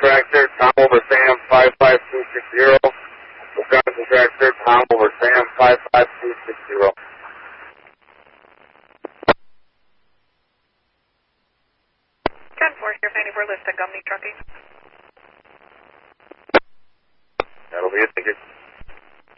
Tractor, Tom over Sam 55260. Wisconsin Tractor, Tom over Sam 55260. 10-4, here, 94 list at Gumney Trucking. That'll be it. Thank you.